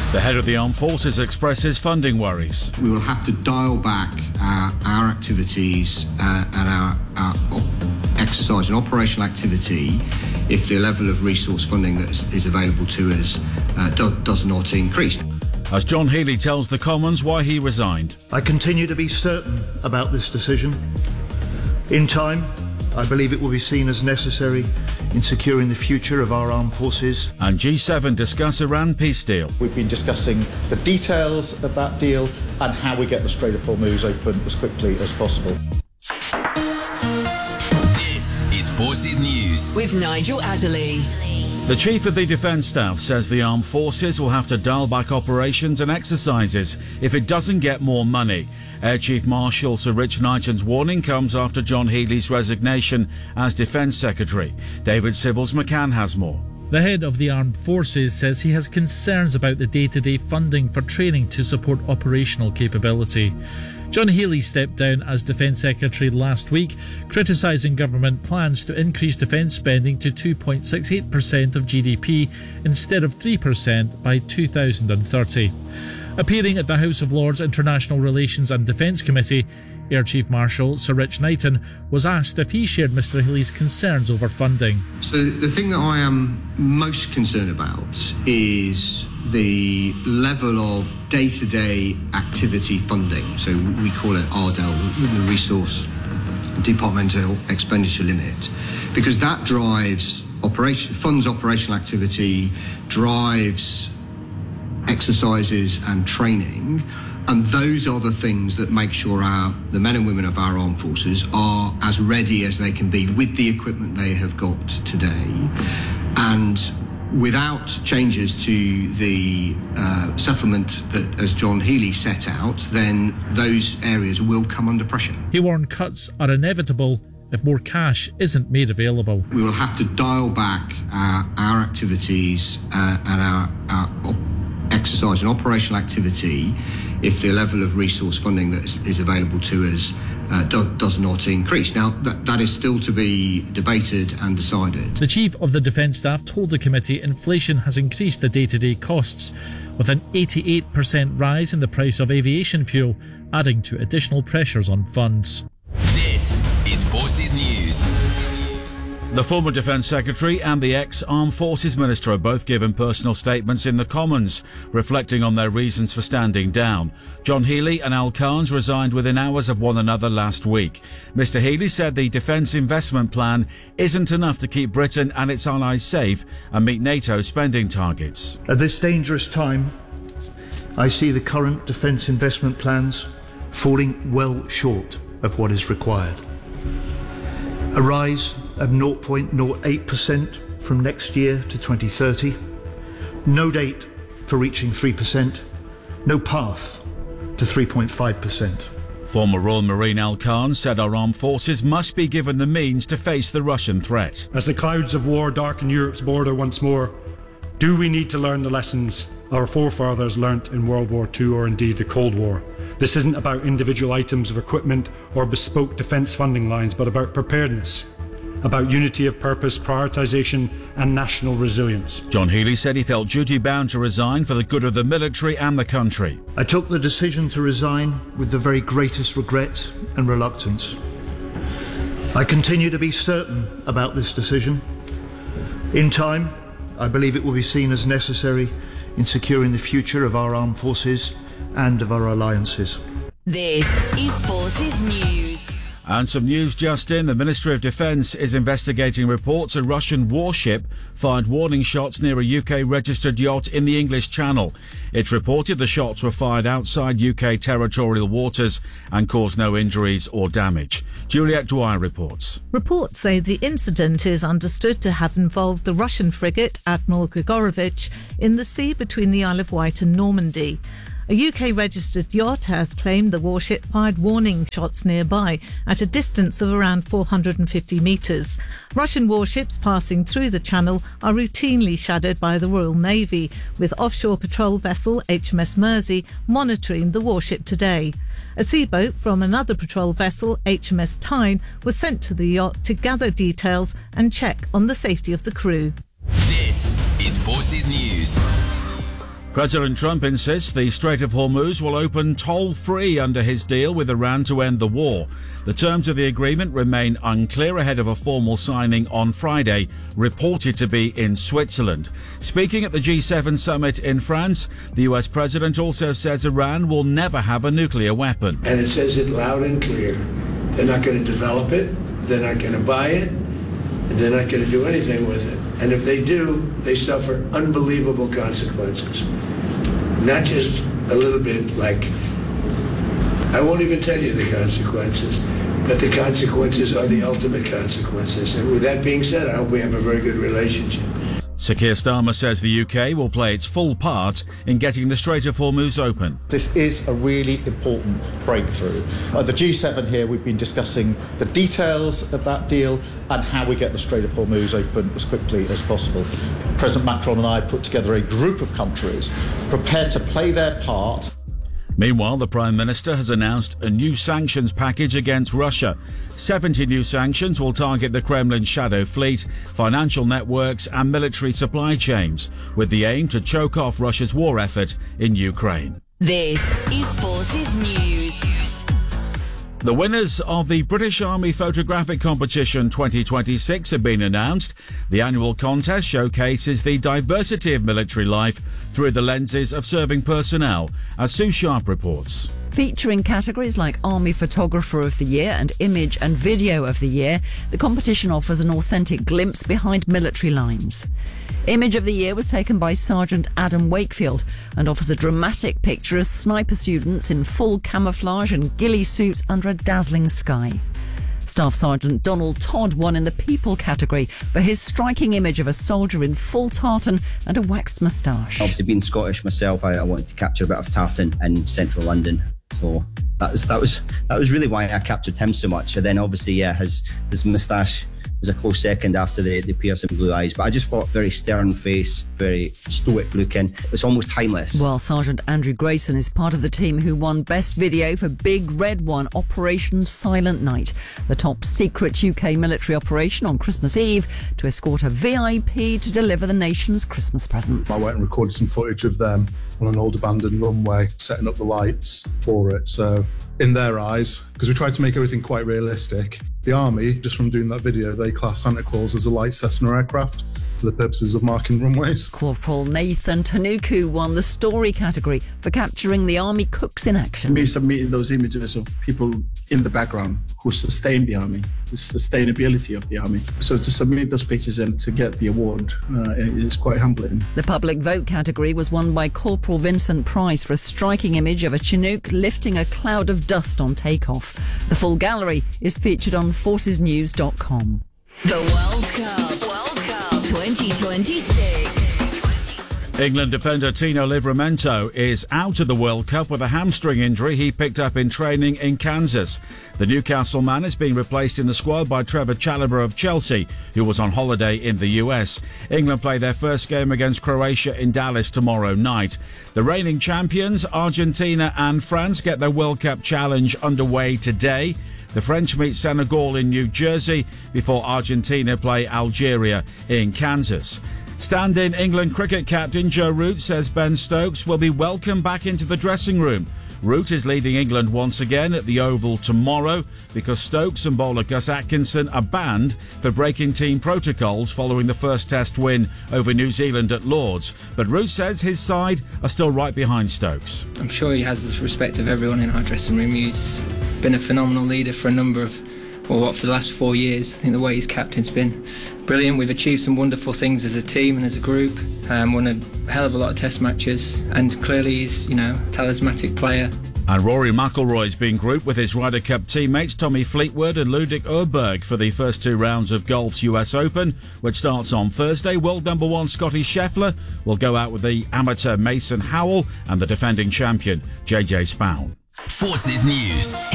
The head of the Armed Forces expresses funding worries. We will have to dial back our activities and our exercise and operational activity if the level of resource funding that is available to us does not increase. As John Healey tells the Commons why he resigned. I continue to be certain about this decision. In time, I believe it will be seen as necessary in securing the future of our armed forces. And G7 discuss Iran peace deal. We've been discussing the details of that deal and how we get the Strait of Hormuz open as quickly as possible. This is Forces News with Nigel Adderley. The Chief of the Defence Staff says the Armed Forces will have to dial back operations and exercises if it doesn't get more money. Air Chief Marshal Sir Rich Knighton's warning comes after John Healey's resignation as Defence Secretary. David Sybil's McCann has more. The head of the Armed Forces says he has concerns about the day-to-day funding for training to support operational capability. John Healey stepped down as Defence Secretary last week, criticising government plans to increase defence spending to 2.68% of GDP instead of 3% by 2030. Appearing at the House of Lords International Relations and Defence Committee, Air Chief Marshal Sir Rich Knighton was asked if he shared Mr Healey's concerns over funding. So the thing that I am most concerned about is the level of day-to-day activity funding. So we call it RDEL, the Resource Departmental Expenditure Limit, because that drives funds operational activity, drives exercises and training, and those are the things that make sure the men and women of our armed forces are as ready as they can be with the equipment they have got today. And without changes to the settlement that, as John Healey set out, then those areas will come under pressure. He warned cuts are inevitable if more cash isn't made available. We will have to dial back our activities and our exercise and operational activity if the level of resource funding that is available to us does not increase. Now, that is still to be debated and decided. The Chief of the Defence Staff told the committee inflation has increased the day-to-day costs, with an 88% rise in the price of aviation fuel, adding to additional pressures on funds. This is Forces News. The former Defence Secretary and the ex-Armed Forces Minister have both given personal statements in the Commons, reflecting on their reasons for standing down. John Healey and Al Carnes resigned within hours of one another last week. Mr Healey said the defence investment plan isn't enough to keep Britain and its allies safe and meet NATO spending targets. At this dangerous time, I see the current defence investment plans falling well short of what is required. A rise of 0.08% from next year to 2030. No date for reaching 3%. No path to 3.5%. Former Royal Marine Al Carnes said our armed forces must be given the means to face the Russian threat. As the clouds of war darken Europe's border once more, do we need to learn the lessons our forefathers learnt in World War II or indeed the Cold War? This isn't about individual items of equipment or bespoke defence funding lines, but about preparedness, about unity of purpose, prioritisation and national resilience. John Healey said he felt duty-bound to resign for the good of the military and the country. I took the decision to resign with the very greatest regret and reluctance. I continue to be certain about this decision. In time, I believe it will be seen as necessary in securing the future of our armed forces and of our alliances. This is Forces News. And some news just in. The Ministry of Defence is investigating reports a Russian warship fired warning shots near a UK-registered yacht in the English Channel. It reported the shots were fired outside UK territorial waters and caused no injuries or damage. Juliette Dwyer reports. Reports say the incident is understood to have involved the Russian frigate Admiral Grigorovich in the sea between the Isle of Wight and Normandy. A UK-registered yacht has claimed the warship fired warning shots nearby at a distance of around 450 metres. Russian warships passing through the channel are routinely shadowed by the Royal Navy, with offshore patrol vessel HMS Mersey monitoring the warship today. A seaboat from another patrol vessel, HMS Tyne, was sent to the yacht to gather details and check on the safety of the crew. This is Forces News. President Trump insists the Strait of Hormuz will open toll-free under his deal with Iran to end the war. The terms of the agreement remain unclear ahead of a formal signing on Friday, reported to be in Switzerland. Speaking at the G7 summit in France, the US president also says Iran will never have a nuclear weapon. And it says it loud and clear. They're not going to develop it. They're not going to buy it. They're not going to do anything with it. And if they do, they suffer unbelievable consequences. Not just a little bit like, I won't even tell you the consequences, but the consequences are the ultimate consequences. And with that being said, I hope we have a very good relationship. Sir Keir Starmer says the UK will play its full part in getting the Strait of Hormuz open. This is a really important breakthrough. At the G7 here, we've been discussing the details of that deal and how we get the Strait of Hormuz open as quickly as possible. President Macron and I put together a group of countries prepared to play their part. Meanwhile, the Prime Minister has announced a new sanctions package against Russia. 70 new sanctions will target the Kremlin's shadow fleet, financial networks and military supply chains, with the aim to choke off Russia's war effort in Ukraine. This is Forces News. The winners of the British Army Photographic Competition 2026 have been announced. The annual contest showcases the diversity of military life through the lenses of serving personnel, as Sue Sharp reports. Featuring categories like Army Photographer of the Year and Image and Video of the Year, the competition offers an authentic glimpse behind military lines. Image of the Year was taken by Sergeant Adam Wakefield and offers a dramatic picture of sniper students in full camouflage and ghillie suits under a dazzling sky. Staff Sergeant Donald Todd won in the People category for his striking image of a soldier in full tartan and a waxed moustache. Obviously, being Scottish myself, I wanted to capture a bit of tartan in central London. So that was really why I captured him so much. And then obviously, his moustache was a close second after the piercing blue eyes. But I just thought very stern face, very stoic looking. It's almost timeless. Well, Sergeant Andrew Grayson is part of the team who won Best Video for Big Red One, Operation Silent Night, the top secret UK military operation on Christmas Eve to escort a VIP to deliver the nation's Christmas presents. I went and recorded some footage of them on an old abandoned runway, setting up the lights for it. So in their eyes, because we tried to make everything quite realistic, the Army, just from doing that video, they class Santa Claus as a light Cessna aircraft for the purposes of marking runways. Corporal Nathan Tanuku won the Story category for capturing the Army cooks in action. Me submitting those images of people in the background who sustain the Army, the sustainability of the Army. So to submit those pictures and to get the award is quite humbling. The Public Vote category was won by Corporal Vincent Price for a striking image of a Chinook lifting a cloud of dust on takeoff. The full gallery is featured on forcesnews.com. The World Cup 2026. England defender Tino Livramento is out of the World Cup with a hamstring injury he picked up in training in Kansas. The Newcastle man is being replaced in the squad by Trevor Chalobah of Chelsea, who was on holiday in the US. England play their first game against Croatia in Dallas tomorrow night. The reigning champions, Argentina and France, get their World Cup challenge underway today. The French meet Senegal in New Jersey before Argentina play Algeria in Kansas. Stand-in England cricket captain Joe Root says Ben Stokes will be welcomed back into the dressing room. Root is leading England once again at the Oval tomorrow because Stokes and bowler Gus Atkinson are banned for breaking team protocols following the first Test win over New Zealand at Lord's. But Root says his side are still right behind Stokes. I'm sure he has the respect of everyone in our dressing room. He's been a phenomenal leader for for the last 4 years. I think the way he's captain's been brilliant. We've achieved some wonderful things as a team and as a group. Won a hell of a lot of Test matches, and clearly he's, a talismanic player. And Rory McIlroy's been grouped with his Ryder Cup teammates Tommy Fleetwood and Ludwig Åberg for the first two rounds of golf's US Open, which starts on Thursday. World number one Scotty Scheffler will go out with the amateur Mason Howell and the defending champion JJ Spaun. Forces News.